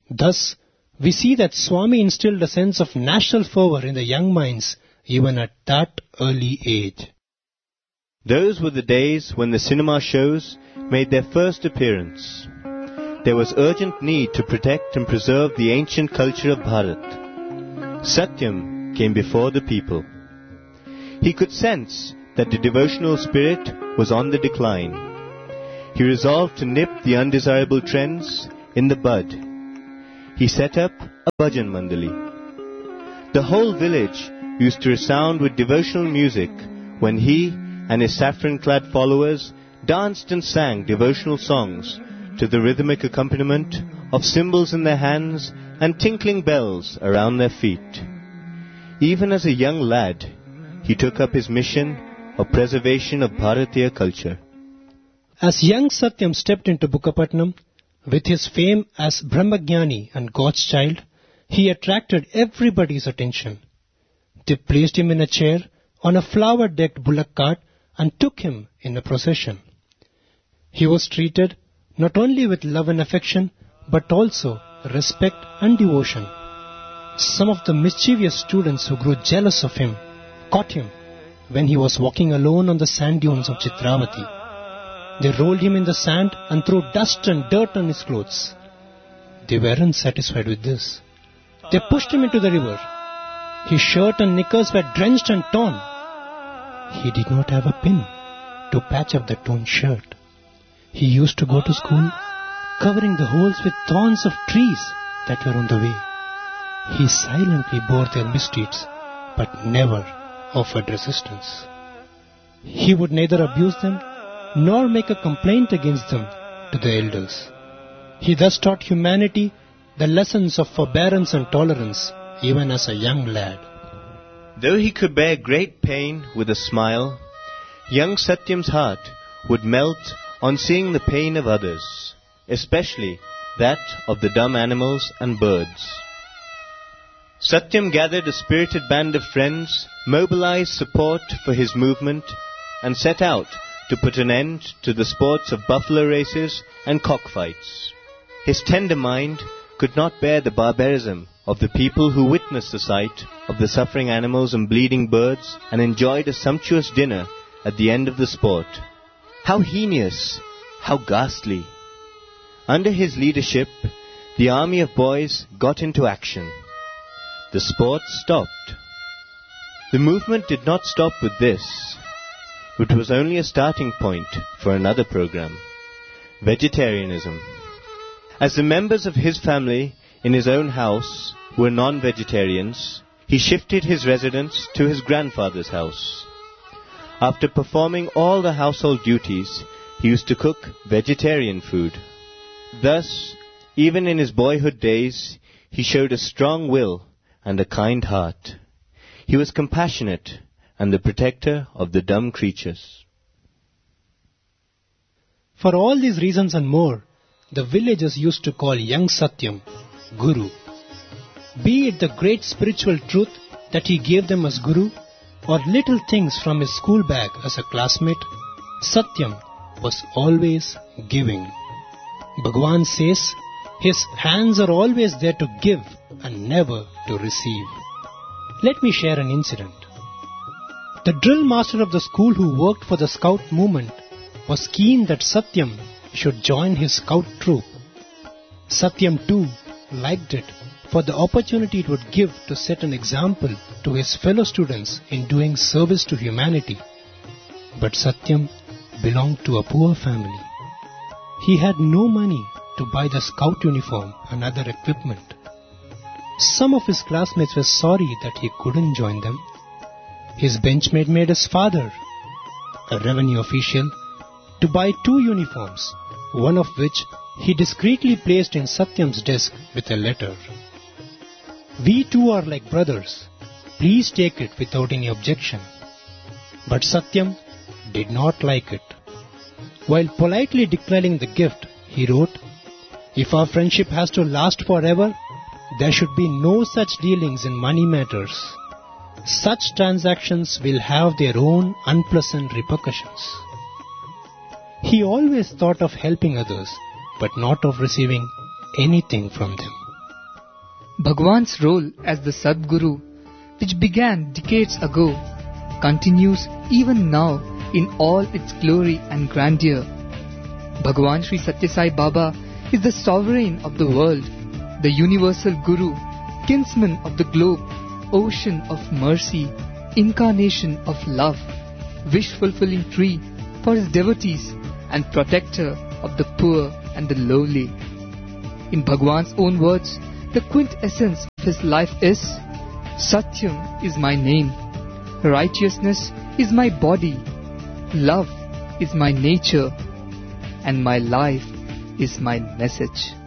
Thus, we see that Swami instilled a sense of national fervour in the young minds even at that early age. Those were the days when the cinema shows made their first appearance. There was urgent need to protect and preserve the ancient culture of Bharat. Satyam came before the people. He could sense that the devotional spirit was on the decline. He resolved to nip the undesirable trends in the bud. He set up a bhajan mandali. The whole village used to resound with devotional music when he and his saffron-clad followers danced and sang devotional songs to the rhythmic accompaniment of cymbals in their hands and tinkling bells around their feet. Even as a young lad, he took up his mission of preservation of Bharatiya culture. As young Satyam stepped into Bukkapatnam, with his fame as Brahmagyani and God's child, he attracted everybody's attention. They placed him in a chair on a flower-decked bullock cart and took him in a procession. He was treated not only with love and affection, but also respect and devotion. Some of the mischievous students who grew jealous of him caught him when he was walking alone on the sand dunes of Chitravati. They rolled him in the sand and threw dust and dirt on his clothes. They weren't satisfied with this. They pushed him into the river. His shirt and knickers were drenched and torn. He did not have a pin to patch up the torn shirt. He used to go to school covering the holes with thorns of trees that were on the way. He silently bore their misdeeds, but never offered resistance. He would neither abuse them nor make a complaint against them to the elders. He thus taught humanity the lessons of forbearance and tolerance even as a young lad. Though he could bear great pain with a smile, young Satyam's heart would melt on seeing the pain of others, especially that of the dumb animals and birds. Satyam gathered a spirited band of friends, mobilized support for his movement, and set out to put an end to the sports of buffalo races and cockfights. His tender mind could not bear the barbarism of the people who witnessed the sight of the suffering animals and bleeding birds and enjoyed a sumptuous dinner at the end of the sport. How heinous, how ghastly! Under his leadership, the army of boys got into action. The sport stopped. The movement did not stop with this. It was only a starting point for another program, vegetarianism. As the members of his family in his own house were non-vegetarians, he shifted his residence to his grandfather's house. After performing all the household duties, he used to cook vegetarian food. Thus, even in his boyhood days, he showed a strong will and a kind heart. He was compassionate and the protector of the dumb creatures. For all these reasons and more, the villagers used to call young Satyam Guru. Be it the great spiritual truth that he gave them as Guru, or little things from his school bag as a classmate, Satyam was always giving. Bhagwan says, his hands are always there to give and never to receive. Let me share an incident. The drill master of the school who worked for the scout movement was keen that Satyam should join his scout troop. Satyam too liked it for the opportunity it would give to set an example to his fellow students in doing service to humanity. But Satyam belonged to a poor family. He had no money to buy the scout uniform and other equipment. Some of his classmates were sorry that he couldn't join them. His benchmate made his father, a revenue official, to buy 2 uniforms, one of which he discreetly placed in Satyam's desk with a letter. We too are like brothers. Please take it without any objection. But Satyam did not like it. While politely declining the gift, he wrote, "If our friendship has to last forever, there should be no such dealings in money matters. Such transactions will have their own unpleasant repercussions." He always thought of helping others, but not of receiving anything from them. Bhagwan's role as the Sadguru, which began decades ago, continues even now in all its glory and grandeur. Bhagwan Sri Satya Sai Baba is the sovereign of the world, the universal Guru, kinsman of the globe, ocean of mercy, incarnation of love, wish-fulfilling tree for his devotees and protector of the poor and the lowly. In Bhagwan's own words, the quintessence of his life is, Satyam is my name, righteousness is my body, love is my nature, and my life is my message.